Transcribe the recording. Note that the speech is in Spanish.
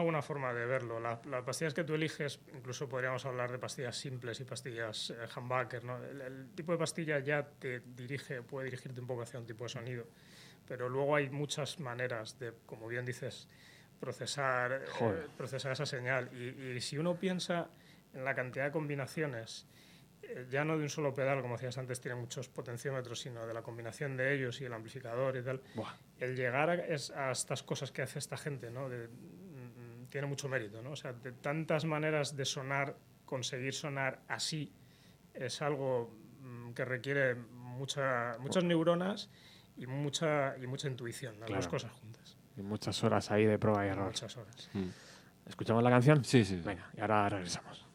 alguna forma de verlo. Las pastillas que tú eliges, incluso podríamos hablar de pastillas simples y pastillas humbucker, ¿no? El tipo de pastilla ya te puede dirigirte un poco hacia un tipo de sonido, pero luego hay muchas maneras de, como bien dices, procesar esa señal. Y si uno piensa en la cantidad de combinaciones, ya no de un solo pedal, como decías antes, tiene muchos potenciómetros, sino de la combinación de ellos y el amplificador y tal. Buah. El llegar a estas cosas que hace esta gente, ¿no? Tiene mucho mérito, ¿no? O sea, de tantas maneras de sonar, conseguir sonar así, es algo que requiere muchas neuronas y mucha intuición, las dos cosas juntas. Y muchas horas ahí de prueba y error. Muchas horas. ¿Escuchamos la canción? Sí. Venga, y ahora regresamos.